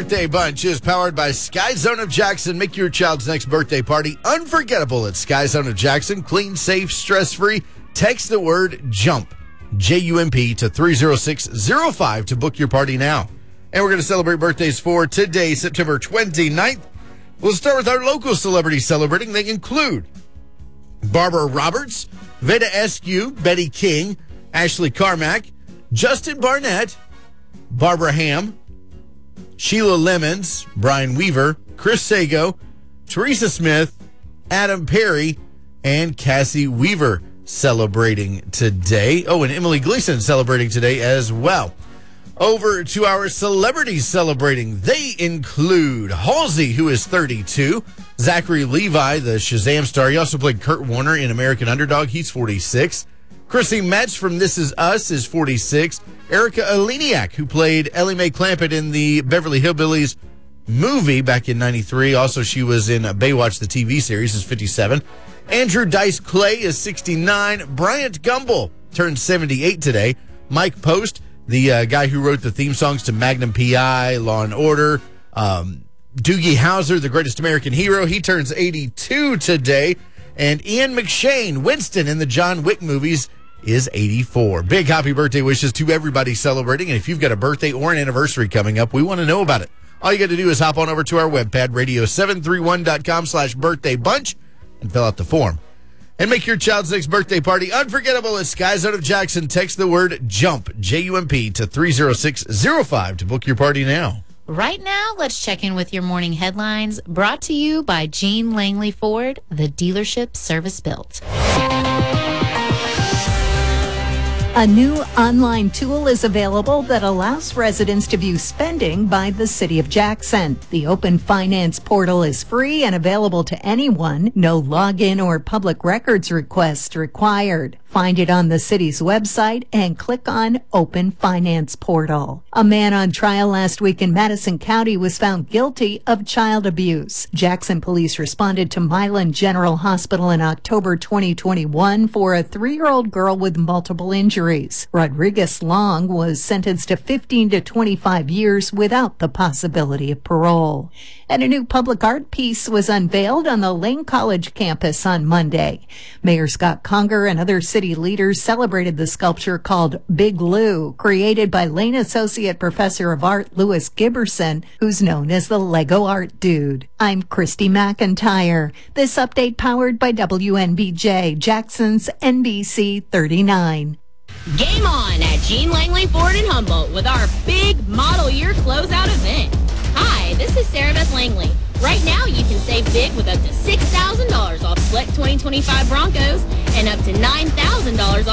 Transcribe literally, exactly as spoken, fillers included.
Birthday Bunch is powered by Sky Zone of Jackson. Make your child's next birthday party unforgettable at Sky Zone of Jackson. Clean, safe, stress-free. Text the word JUMP, J U M P, to three oh six oh five to book your party now. And we're going to celebrate birthdays for today, September twenty-ninth. We'll start with our local celebrities celebrating. They include Barbara Roberts, Veda Eskew, Betty King, Ashley Carmack, Justin Barnett, Barbara Ham, Sheila Lemons, Brian Weaver, Chris Sago, Teresa Smith, Adam Perry, and Cassie Weaver celebrating today. Oh, and Emily Gleason celebrating today as well. Over to our celebrities celebrating. They include Halsey, who is thirty-two, Zachary Levi, the Shazam star. He also played Kurt Warner in American Underdog. He's forty-six. Chrissy Metz from This Is Us is forty-six. Erica Eleniak, who played Ellie Mae Clampett in the Beverly Hillbillies movie back in ninety-three. Also, she was in Baywatch, the T V series, is fifty-seven. Andrew Dice Clay is sixty-nine. Bryant Gumbel turned seventy-eight today. Mike Post, the uh, guy who wrote the theme songs to Magnum P I, Law and Order. Um, Doogie Howser, the greatest American hero, he turns eighty-two today. And Ian McShane, Winston in the John Wick movies, is eighty-four. Big happy birthday wishes to everybody celebrating. And if you've got a birthday or an anniversary coming up, we want to know about it. All you got to do is hop on over to our webpad, radio seven thirty-one dot com slash birthday bunch, and fill out the form. And make your child's next birthday party unforgettable at Sky Zone of Jackson. Text the word JUMP, J U M P, to three oh six oh five to book your party now. Right now, let's check in with your morning headlines, brought to you by Jean Langley Ford, the dealership service built. A new online tool is available that allows residents to view spending by the City of Jackson. The Open Finance portal is free and available to anyone. No login or public records request required. Find it on the city's website and click on Open Finance Portal. A man on trial last week in Madison County was found guilty of child abuse. Jackson police responded to Milan General Hospital in October twenty twenty-one for a three-year-old girl with multiple injuries. Rodriguez Long was sentenced to fifteen to twenty-five years without the possibility of parole. And a new public art piece was unveiled on the Lane College campus on Monday. Mayor Scott Conger and other city leaders celebrated the sculpture called Big Lou, created by Lane Associate Professor of Art Louis Giberson, who's known as the Lego Art Dude. I'm Christy McIntyre. This update powered by W N B J, Jackson's N B C thirty-nine. Game on at Jean Langley Ford in Humboldt with our big model year closeout event. Hi, this is Sarah Beth Langley. Right now, you can save big with up to six thousand dollars off select twenty twenty-five Broncos and up to nine thousand dollars off